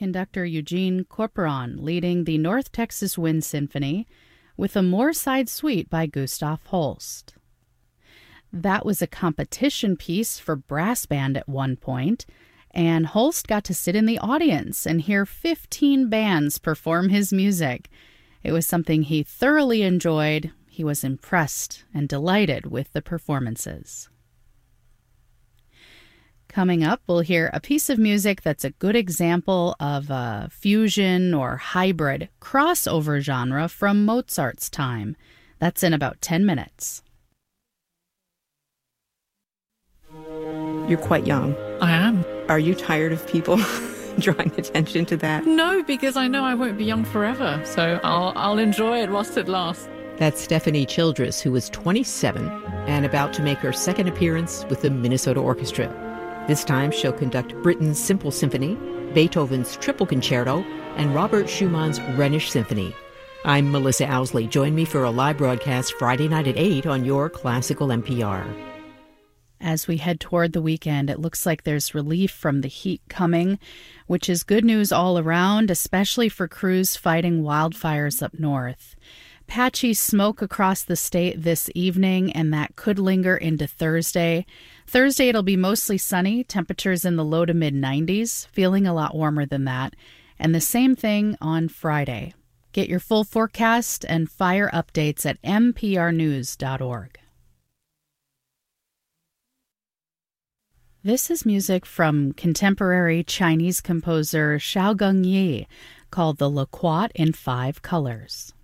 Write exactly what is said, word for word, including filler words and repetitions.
conductor Eugene Corporon leading the North Texas Wind Symphony with a Moorside Suite by Gustav Holst. That was a competition piece for brass band at one point, and Holst got to sit in the audience and hear fifteen bands perform his music. It was something he thoroughly enjoyed. He was impressed and delighted with the performances. Coming up, we'll hear a piece of music that's a good example of a fusion or hybrid crossover genre from Mozart's time. That's in about ten minutes. You're quite young. I am. Are you tired of people drawing attention to that? No, because I know I won't be young forever, so I'll, I'll enjoy it whilst it lasts. That's Stephanie Childress, who is twenty-seven and about to make her second appearance with the Minnesota Orchestra. This time she'll conduct Britten's Simple Symphony, Beethoven's Triple Concerto, and Robert Schumann's Rhenish Symphony. I'm Melissa Owsley. Join me for a live broadcast Friday night at eight on your Classical N P R. As we head toward the weekend, it looks like there's relief from the heat coming, which is good news all around, especially for crews fighting wildfires up north. Patchy smoke across the state this evening, and that could linger into Thursday. Thursday, it'll be mostly sunny, temperatures in the low to mid nineties, feeling a lot warmer than that. And the same thing on Friday. Get your full forecast and fire updates at m p r news dot org. This is music from contemporary Chinese composer Xiao Gengyi, called the Loquat in Five Colors.